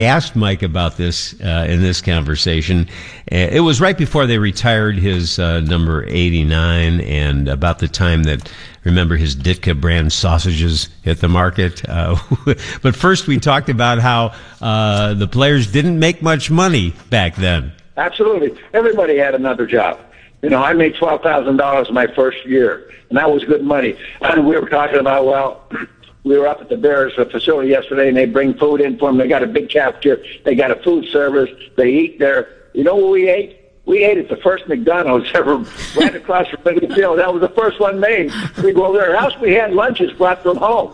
asked Mike about this in this conversation. It was right before they retired his number 89, and about the time that, remember, his Ditka brand sausages hit the market. But first we talked about how the players didn't make much money back then. Absolutely. Everybody had another job. I made $12,000 my first year, and that was good money. And we were talking about, we were up at the Bears facility yesterday, and they bring food in for them. They got a big cafeteria. They got a food service. They eat there. You know what we ate? We ate at the first McDonald's ever right across from Wrigley Field. That was the first one made. We go there. Else we had lunches brought from home.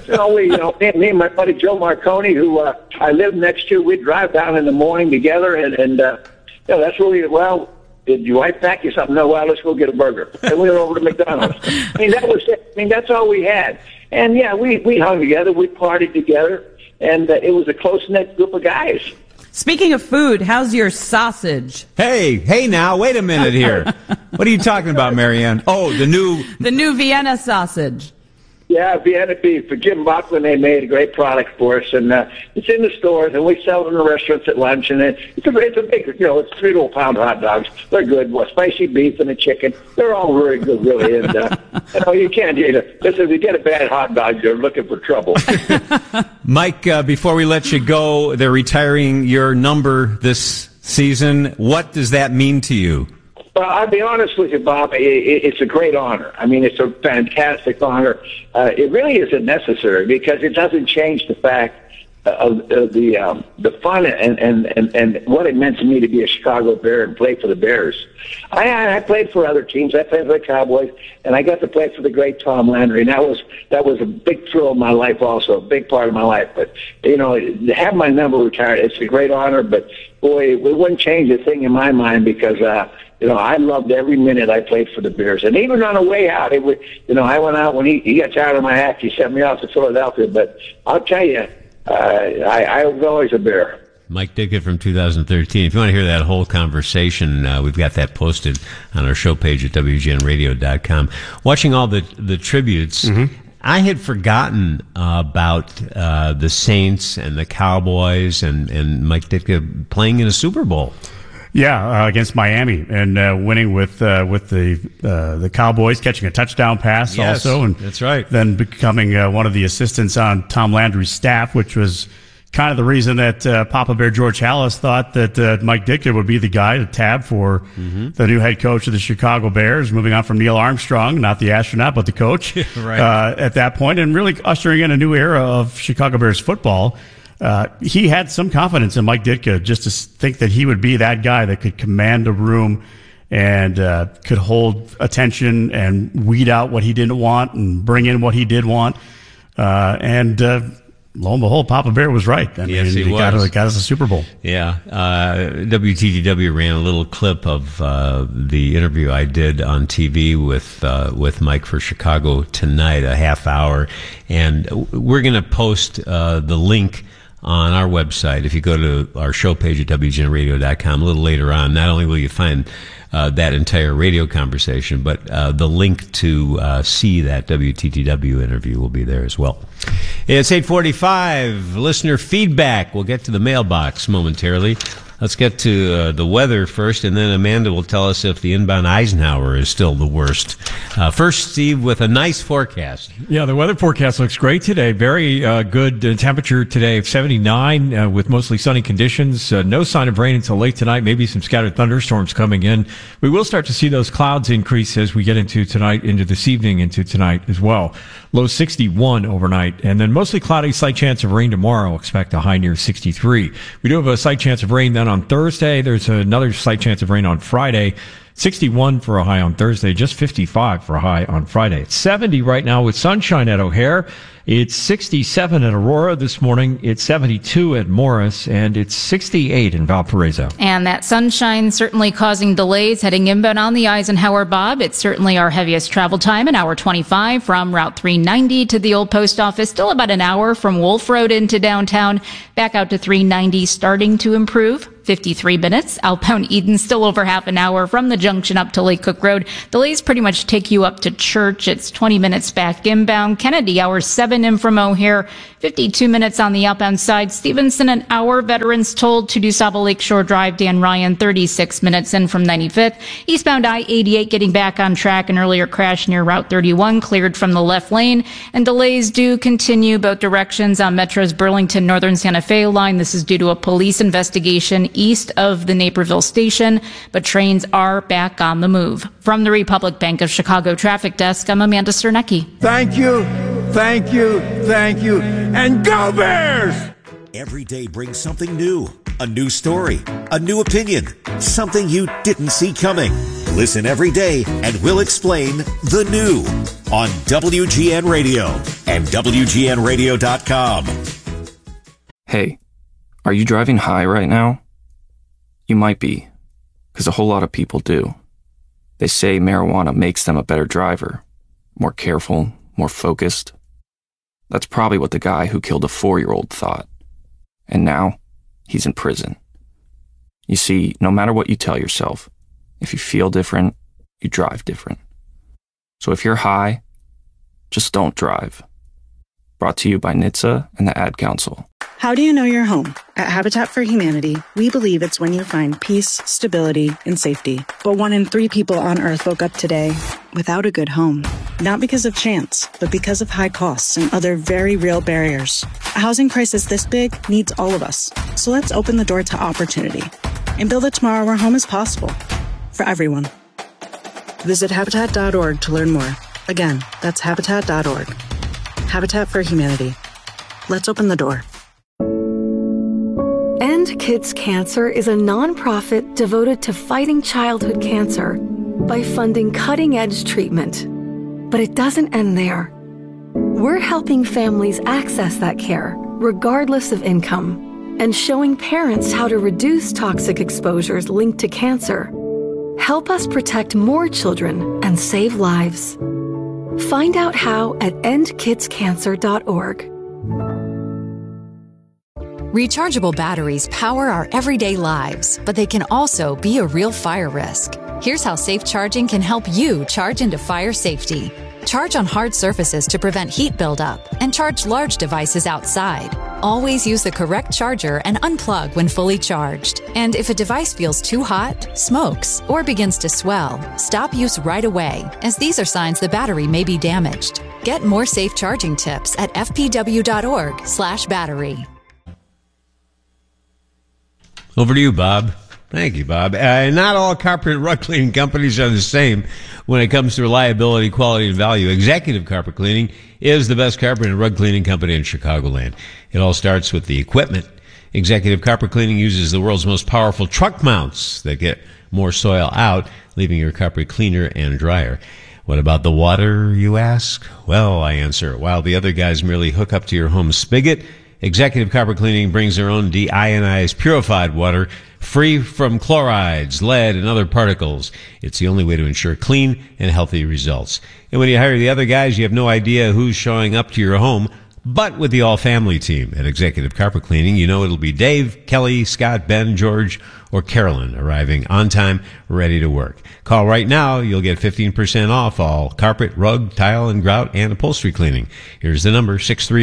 Me and my buddy Joe Marconi, who I lived next to, we'd drive down in the morning together, and that's really, did your wife pack you something? No, let's go get a burger. And we went over to McDonald's. That was it. That's all we had. And, we hung together. We partied together. And it was a close-knit group of guys. Speaking of food, how's your sausage? Hey now, wait a minute here. What are you talking about, Marianne? Oh, the new Vienna sausage. Yeah, Vienna beef. For Jim Bachman, they made a great product for us, and it's in the stores, and we sell it in the restaurants at lunch. And it's a big, it's 3 little pound hot dogs. They're good. Spicy beef and the chicken. They're all very good, really. And you can't eat it. Listen, if you get a bad hot dog, you're looking for trouble. Mike, before we let you go, they're retiring your number this season. What does that mean to you? Well, I'll be honest with you, Bob. It's a great honor. It's a fantastic honor. It really isn't necessary because it doesn't change the fact of the fun and what it meant to me to be a Chicago Bear and play for the Bears. I played for other teams. I played for the Cowboys, and I got to play for the great Tom Landry. And that was a big thrill in my life, also a big part of my life. But to have my number retired, it's a great honor. But boy, it wouldn't change a thing in my mind because I loved every minute I played for the Bears. And even on the way out, I went out when he got tired of my act. He sent me off to Philadelphia. But I'll tell you, I was always a Bear. Mike Ditka from 2013. If you want to hear that whole conversation, we've got that posted on our show page at WGNradio.com. Watching all the tributes, I had forgotten about the Saints and the Cowboys and Mike Ditka playing in a Super Bowl. Yeah, against Miami and winning with the Cowboys, catching a touchdown pass also. And that's right. Then becoming one of the assistants on Tom Landry's staff, which was kind of the reason that Papa Bear George Halas thought that Mike Ditka would be the guy to tab for the new head coach of the Chicago Bears, moving on from Neil Armstrong, not the astronaut, but the coach right. At that point, and really ushering in a new era of Chicago Bears football. He had some confidence in Mike Ditka just to think that he would be that guy that could command a room and could hold attention and weed out what he didn't want and bring in what he did want. Lo and behold, Papa Bear was right. Yes, he was. Got us a Super Bowl. Yeah. WTTW ran a little clip of the interview I did on TV with Mike for Chicago Tonight, a half hour. And we're going to post the link on our website. If you go to our show page at WGNradio.com a little later on, not only will you find that entire radio conversation, but the link to see that WTTW interview will be there as well. It's 8:45. Listener feedback. We'll get to the mailbox momentarily. Let's get to the weather first, and then Amanda will tell us if the inbound Eisenhower is still the worst. First, Steve, with a nice forecast. Yeah, the weather forecast looks great today. Very good temperature today of 79 with mostly sunny conditions. No sign of rain until late tonight, maybe some scattered thunderstorms coming in. We will start to see those clouds increase as we get into tonight, into this evening, into tonight as well. Low 61 overnight, and then mostly cloudy, slight chance of rain tomorrow. Expect a high near 63. We do have a slight chance of rain then on Thursday. There's another slight chance of rain on Friday. 61 for a high on Thursday, just 55 for a high on Friday. It's 70 right now with sunshine at O'Hare. It's 67 at Aurora this morning. It's 72 at Morris, and it's 68 in Valparaiso. And that sunshine certainly causing delays heading inbound on the Eisenhower, Bob. It's certainly our heaviest travel time, an hour 25 from Route 390 to the old post office. Still about an hour from Wolf Road into downtown. Back out to 390, starting to improve. 53 minutes. Outbound Eden still over half an hour from the Junction up to Lake Cook Road. Delays pretty much take you up to Church. It's 20 minutes back inbound. Kennedy, hour 7 in from O'Hare. 52 minutes on the outbound side. Stevenson, an hour. Veterans told to DuSable Lakeshore Drive. Dan Ryan, 36 minutes in from 95th. Eastbound I-88 getting back on track. An earlier crash near Route 31 cleared from the left lane. And delays do continue both directions on Metro's Burlington Northern Santa Fe line. This is due to a police investigation east of the Naperville station, but trains are back on the move. From the Republic Bank of Chicago Traffic Desk, I'm Amanda Sternecki. Thank you, thank you, thank you, and go Bears! Every day brings something new, a new story, a new opinion, something you didn't see coming. Listen every day and we'll explain the new on WGN Radio and WGNradio.com. Hey, are you driving high right now? You might be, because a whole lot of people do. They say marijuana makes them a better driver, more careful, more focused. That's probably what the guy who killed a 4-year-old thought. And now, he's in prison. You see, no matter what you tell yourself, if you feel different, you drive different. So if you're high, just don't drive. Brought to you by NHTSA and the Ad Council. How do you know you're home? At Habitat for Humanity, we believe it's when you find peace, stability, and safety. But 1 in 3 people on Earth woke up today without a good home. Not because of chance, but because of high costs and other very real barriers. A housing crisis this big needs all of us. So let's open the door to opportunity and build a tomorrow where home is possible for everyone. Visit Habitat.org to learn more. Again, that's Habitat.org. Habitat for Humanity. Let's open the door. End Kids Cancer is a nonprofit devoted to fighting childhood cancer by funding cutting-edge treatment. But it doesn't end there. We're helping families access that care, regardless of income, and showing parents how to reduce toxic exposures linked to cancer. Help us protect more children and save lives. Find out how at endkidscancer.org. Rechargeable batteries power our everyday lives, but they can also be a real fire risk. Here's how safe charging can help you charge into fire safety. Charge on hard surfaces to prevent heat buildup, and charge large devices outside. Always use the correct charger and unplug when fully charged. And if a device feels too hot, smokes, or begins to swell, stop use right away, as these are signs the battery may be damaged. Get more safe charging tips at fpw.org/battery. Over to you, Bob. Thank you, Bob. Not all carpet and rug cleaning companies are the same when it comes to reliability, quality, and value. Executive Carpet Cleaning is the best carpet and rug cleaning company in Chicagoland. It all starts with the equipment. Executive Carpet Cleaning uses the world's most powerful truck mounts that get more soil out, leaving your carpet cleaner and drier. What about the water, you ask? Well, I answer, while the other guys merely hook up to your home spigot, Executive Carpet Cleaning brings their own deionized, purified water, free from chlorides, lead, and other particles. It's the only way to ensure clean and healthy results. And when you hire the other guys, you have no idea who's showing up to your home. But with the all-family team at Executive Carpet Cleaning, you know it'll be Dave, Kelly, Scott, Ben, George, or Carolyn arriving on time, ready to work. Call right now. You'll get 15% off all carpet, rug, tile, and grout, and upholstery cleaning. Here's the number,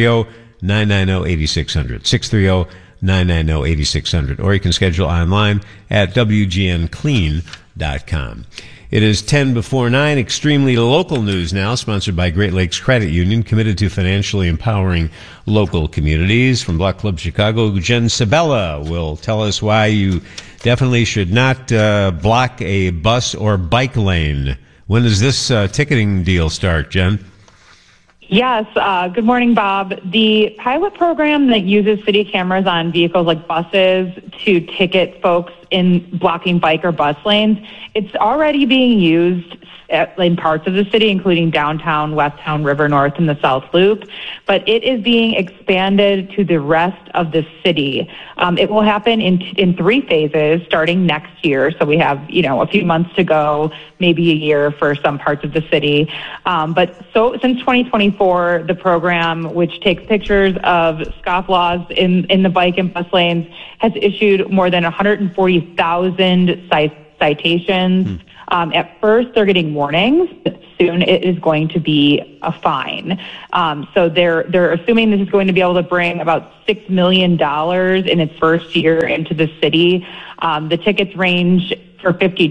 630-990-8600. 630-990-8600. Or you can schedule online at WGNclean.com. It is 10 before 9. Extremely local news now, sponsored by Great Lakes Credit Union, committed to financially empowering local communities. From Block Club Chicago, Jen Sabella will tell us why you definitely should not block a bus or bike lane. When does this ticketing deal start, Jen? Yes. Good morning, Bob. The pilot program that uses city cameras on vehicles like buses to ticket folks in blocking bike or bus lanes, it's already being used in parts of the city, including downtown, Westtown, River North, and the South Loop. But it is being expanded to the rest of the city. It will happen in 3 phases starting next year. So we have, a few months to go, maybe a year for some parts of the city. But since 2024, the program, which takes pictures of scofflaws in the bike and bus lanes, has issued more than 140,000 citations. At first, they're getting warnings. Soon, it is going to be a fine. So they're assuming this is going to be able to bring about $6 million in its first year into the city. The tickets range from $50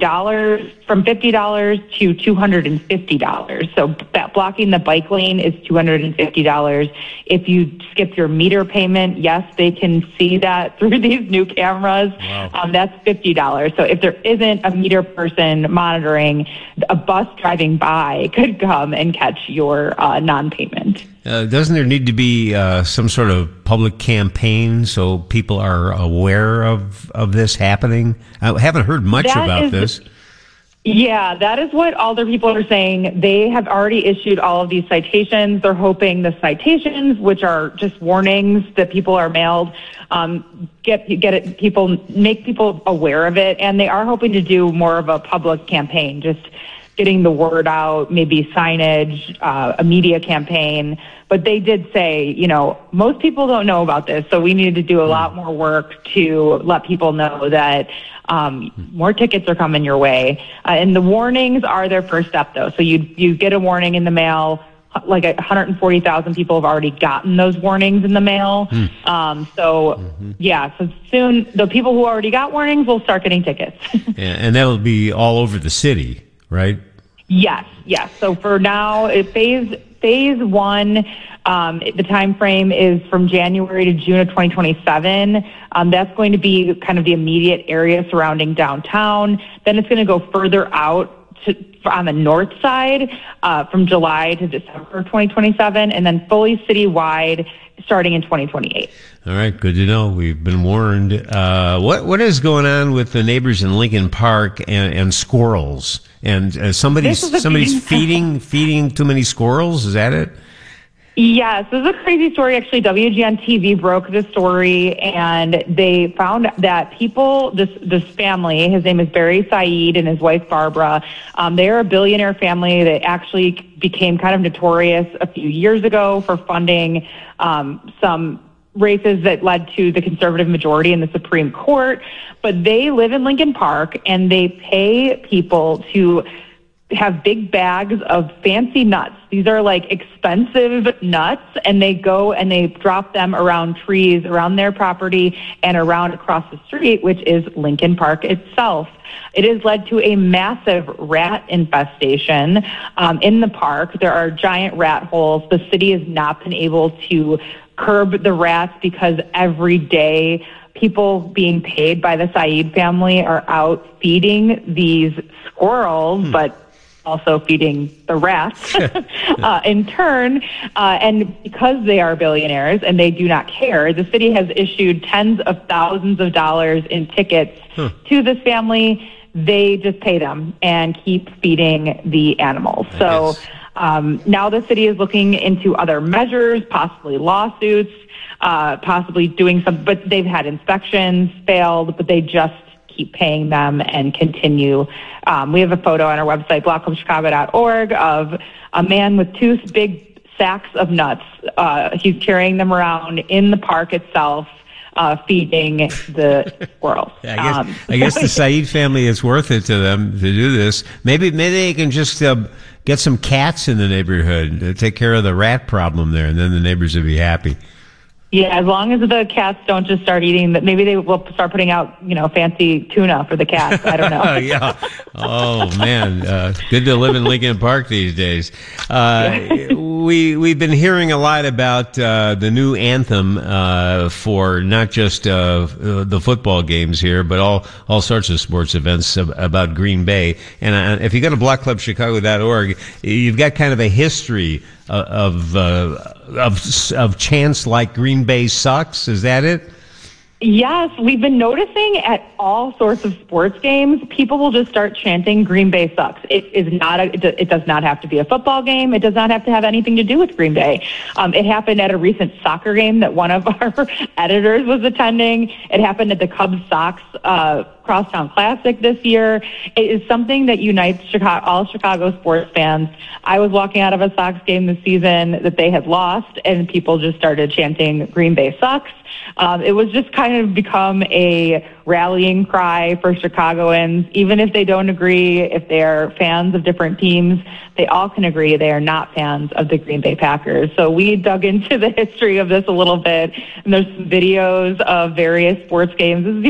to $250. So that blocking the bike lane is $250. If you skip your meter payment, yes, they can see that through these new cameras. Wow. That's $50. So if there isn't a meter person monitoring, a bus driving by could come and catch your non-payment. Doesn't there need to be some sort of public campaign so people are aware of this happening? I haven't heard much about this. Yeah, that is what older people are saying. They have already issued all of these citations. They're hoping the citations, which are just warnings that people are mailed, make people aware of it. And they are hoping to do more of a public campaign, just getting the word out, maybe signage, a media campaign. But they did say, most people don't know about this, so we need to do a lot more work to let people know that more tickets are coming your way. And the warnings are their first step, though. So you get a warning in the mail. Like 140,000 people have already gotten those warnings in the mail. So soon the people who already got warnings will start getting tickets. And that'll be all over the city, right? Yes. So for now, phase one, the time frame is from January to June of 2027. That's going to be kind of the immediate area surrounding downtown. Then it's going to go further out on the north side from July to December of 2027, and then fully citywide starting in 2028. All right, good to know. We've been warned. What is going on with the neighbors in Lincoln Park and squirrels? And somebody's feeding too many squirrels? Is that it? Yes, this is a crazy story. Actually, WGN TV broke this story, and they found that this family, his name is Barry Saeed and his wife Barbara, they're a billionaire family that actually became kind of notorious a few years ago for funding some races that led to the conservative majority in the Supreme Court. But they live in Lincoln Park, and they pay people to have big bags of fancy nuts. These are like expensive nuts, and they go and they drop them around trees around their property and around across the street, which is Lincoln Park itself. It has led to a massive rat infestation in the park. There are giant rat holes. The city has not been able to curb the rats because every day people being paid by the Saeed family are out feeding these squirrels, but also feeding the rats in turn. And because they are billionaires and they do not care, the city has issued tens of thousands of dollars in tickets to this family. They just pay them and keep feeding the animals. So now the city is looking into other measures, possibly lawsuits, possibly doing some, but they've had inspections failed, but they just keep paying them and continue. We have a photo on our website, blockclubchicago.org, of a man with two big sacks of nuts. He's carrying them around in the park itself, feeding the squirrels. I guess the Saeed family is worth it to them to do this. Maybe they can just get some cats in the neighborhood to take care of the rat problem there, and then the neighbors will be happy. Yeah, as long as the cats don't just start eating, maybe they will start putting out, fancy tuna for the cats. I don't know. Yeah. Oh man, good to live in Lincoln Park these days. We've been hearing a lot about the new anthem for not just the football games here, but all sorts of sports events about Green Bay. And if you go to blockclubchicago.org, you've got kind of a history of chants like Green Bay sucks. Is that it? Yes, we've been noticing at all sorts of sports games, people will just start chanting Green Bay sucks. It does not have to be a football game. It does not have to have anything to do with Green Bay. It happened at a recent soccer game that one of our editors was attending. It happened at the Cubs-Sox Crosstown Classic this year. It is something that unites all Chicago sports fans. I was walking out of a Sox game this season that they had lost, and people just started chanting Green Bay sucks. It was just kind kind of become a rallying cry for Chicagoans. Even if they don't agree, if they're fans of different teams, they all can agree they are not fans of the Green Bay Packers. So we dug into the history of this a little bit, and there's some videos of various sports games. This is the